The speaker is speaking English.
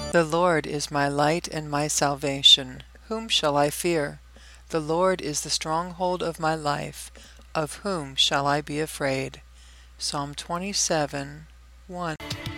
The Lord is my light and my salvation. Whom shall I fear? The Lord is the stronghold of my life. Of whom shall I be afraid? Psalm 27, 1.